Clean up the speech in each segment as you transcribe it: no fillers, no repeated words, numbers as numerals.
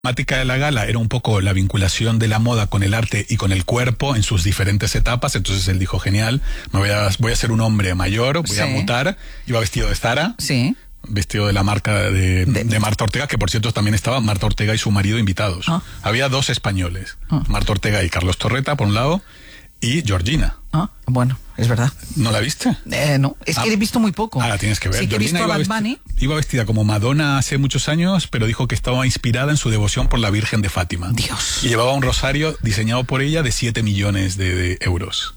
temática de la gala era un poco la vinculación de la moda con el arte y con el cuerpo en sus diferentes etapas. Entonces él dijo, genial, voy a ser un hombre mayor, voy a mutar. Iba vestido de Zara. Sí. Vestido de la marca de Marta Ortega, que por cierto también estaba Marta Ortega y su marido invitados. Había dos españoles, Marta Ortega y Carlos Torreta por un lado, y Georgina. Bueno, es verdad. ¿No la viste? No, es que he visto muy poco. La tienes que ver. Sí, que he visto a Bad Bunny. Iba vestida como Madonna hace muchos años, pero dijo que estaba inspirada en su devoción por la Virgen de Fátima. Dios. Y llevaba un rosario diseñado por ella de 7 millones de euros.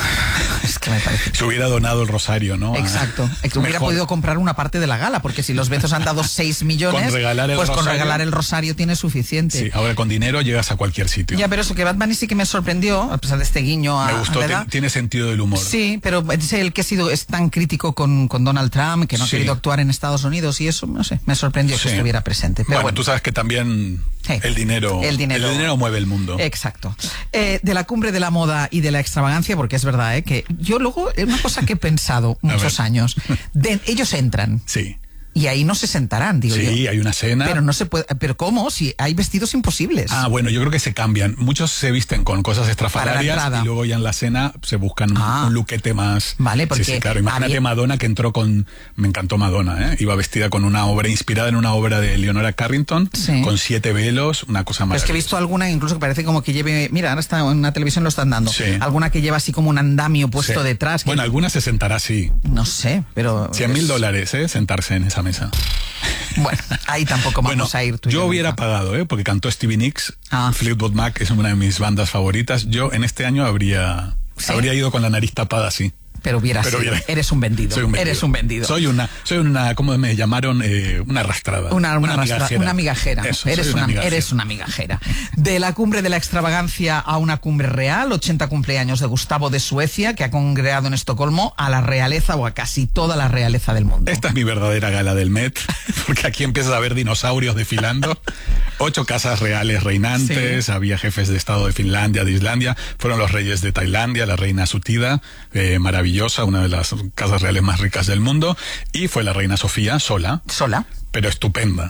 Es que me parece. Se hubiera donado el rosario, ¿no? Exacto. Hubiera podido comprar una parte de la gala, porque si los Bezos han dado 6 millones, con regalar el rosario tiene suficiente. Sí, ahora con dinero llegas a cualquier sitio. Ya, pero eso que Bad Bunny sí que me sorprendió, a pesar de este guiño a... Me gustó, tiene sentido del humor. Sí, pero es el que es tan crítico con Donald Trump, que no ha querido actuar en Estados Unidos y eso, no sé, me sorprendió que estuviera presente. Pero bueno, tú sabes que también el dinero mueve el mundo. Exacto. De la cumbre de la moda y de la extravagancia, porque es verdad, que yo luego, una cosa que he pensado muchos años, ellos entran. Sí. Y ahí no se sentarán, digo yo. Sí, hay una cena. Pero no se puede. ¿Pero cómo? Si hay vestidos imposibles. Bueno, yo creo que se cambian. Muchos se visten con cosas estrafalarias y luego ya en la cena se buscan un luquete más. Vale, porque... Sí, claro. Imagínate Madonna que entró con... Me encantó Madonna, ¿eh? Iba vestida con una obra inspirada en una obra de Leonora Carrington, con 7 velos, una cosa maravillosa. Es que he visto alguna incluso que parece como que lleve... Mira, ahora está en una televisión lo están dando. Sí. Alguna que lleva así como un andamio puesto detrás. Bueno, alguna se sentará así. No sé, pero... $100,000, sentarse en esa mesa. Bueno, ahí tampoco vamos a ir tú y yo hubiera pagado, porque cantó Stevie Nicks. Fleetwood Mac es una de mis bandas favoritas. Yo en este año habría ido con la nariz tapada así. Pero eres un vendido. Soy un vendido. Eres un vendido. Soy una, ¿cómo me llamaron? Una arrastrada. Una migajera. Eso, eres una migajera. De la cumbre de la extravagancia a una cumbre real, 80 cumpleaños de Gustavo de Suecia, que ha congregado en Estocolmo a la realeza o a casi toda la realeza del mundo. Esta es mi verdadera gala del Met, porque aquí empiezas a ver dinosaurios desfilando. 8 casas reales reinantes, había jefes de Estado de Finlandia, de Islandia, fueron los reyes de Tailandia, la reina Sutida, maravillosa, una de las casas reales más ricas del mundo, y fue la reina Sofía sola. Pero estupenda.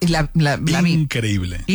Increíble.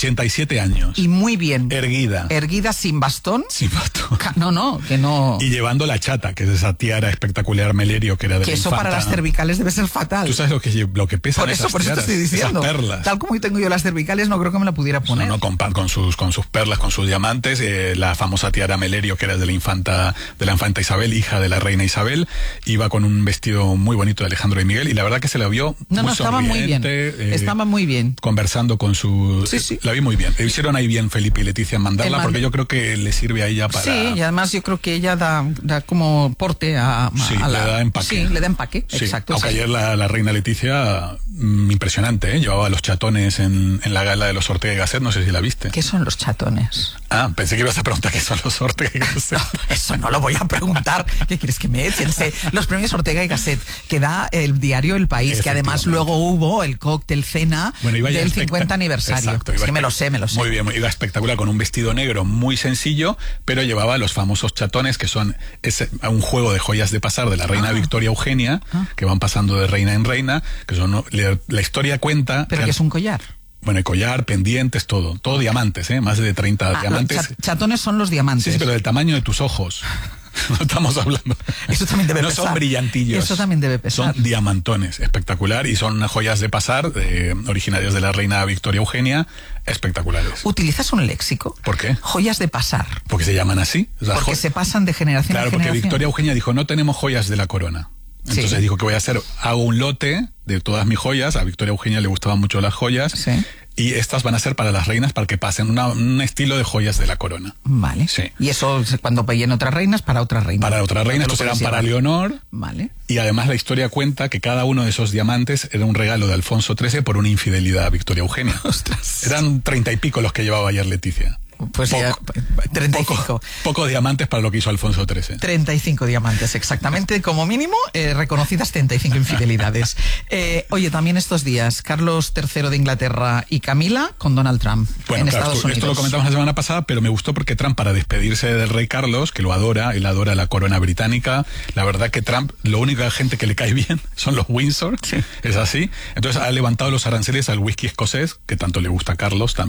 87 años. Y muy bien. Erguida. Erguida sin bastón. Sin bastón. Que no. Y llevando la chata, que es esa tiara espectacular Melerio que era de la infanta. Que eso para las cervicales debe ser fatal. Tú sabes lo que pesan esas tiaras. Por eso te estoy diciendo. Esas perlas. Tal como tengo yo las cervicales, no creo que me la pudiera poner. No, con sus perlas, con sus diamantes, la famosa tiara Melerio, que era de la infanta Isabel, hija de la reina Isabel, iba con un vestido muy bonito de Alejandro y Miguel, y la verdad que se la vio estaba muy bien. Estaba muy bien. Conversando con su... Sí. La vi muy bien. Le hicieron ahí bien Felipe y Leticia en mandarla, porque yo creo que le sirve a ella para... Sí, y además yo creo que ella da como porte a le da empaque. Sí, le da empaque, sí. Exacto. Aunque ayer la reina Leticia, impresionante, llevaba los chatones en la gala de los Ortega y Gasset, no sé si la viste. ¿Qué son los chatones? Pensé que ibas a preguntar qué son los Ortega y Gasset. No, eso no lo voy a preguntar. ¿Qué quieres que me echen? Los premios Ortega y Gasset, que da el diario El País, que además luego hubo el cóctel cena del 50 aniversario. Exacto, es que me lo sé. Muy bien, iba espectacular, con un vestido negro muy sencillo, pero llevaba los famosos chatones, que son un juego de joyas de pasar de la reina Victoria Eugenia, que van pasando de reina en reina, que son la historia cuenta... ¿Pero que es un collar? Bueno, el collar, pendientes, todo diamantes, más de 30 diamantes. Chatones son los diamantes. Sí, pero del tamaño de tus ojos. No estamos hablando. Eso también debe pesar. No son brillantillos. Eso también debe pesar. Son diamantones, espectacular, y son joyas de pasar, originarias de la reina Victoria Eugenia, espectaculares. ¿Utilizas un léxico? ¿Por qué? Joyas de pasar. Porque se llaman así. Porque se pasan de generación en generación. Claro, porque Victoria Eugenia dijo, no tenemos joyas de la corona. Entonces dijo, ¿qué voy a hacer? Hago un lote de todas mis joyas. A Victoria Eugenia le gustaban mucho las joyas. Sí. Y estas van a ser para las reinas, para que pasen un estilo de joyas de la corona. Vale. Sí. Y eso, cuando peguen otras reinas, para otras reinas. Para otras reinas, estos serán para Leonor. Vale. Y además la historia cuenta que cada uno de esos diamantes era un regalo de Alfonso XIII por una infidelidad a Victoria Eugenia. ¡Ostras! Eran 30 y pico los que llevaba ayer Leticia. Pues ya, 35. Pocos diamantes para lo que hizo Alfonso XIII. 35 diamantes, exactamente, como mínimo, reconocidas 35 infidelidades. Oye, también estos días, Carlos III de Inglaterra y Camila con Donald Trump en Estados Unidos. Esto lo comentamos la semana pasada, pero me gustó porque Trump, para despedirse del rey Carlos, que lo adora, él adora la corona británica, la verdad que Trump, lo única gente que le cae bien son los Windsor, sí. Es así. Entonces ha levantado los aranceles al whisky escocés, que tanto le gusta a Carlos también.